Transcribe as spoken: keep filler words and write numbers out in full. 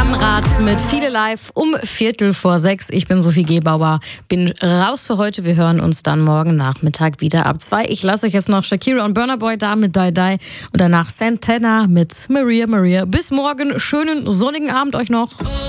Rad mit Viele Live um Viertel vor sechs. Ich bin Sophie Gebauer, bin raus für heute. Wir hören uns dann morgen Nachmittag wieder ab zwei. Ich lasse euch jetzt noch Shakira und Burna Boy da mit Die Die und danach Santana mit Maria Maria. Bis morgen, schönen sonnigen Abend euch noch.